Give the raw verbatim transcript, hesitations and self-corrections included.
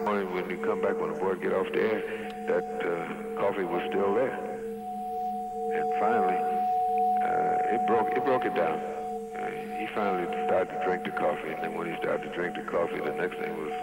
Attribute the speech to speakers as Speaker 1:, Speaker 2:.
Speaker 1: morning when you come back, when the boy get off the air, that uh, coffee was still there. And finally, uh, it broke it broke it down. Uh, he finally started to drink the coffee, and then when he started to drink the coffee, the next thing was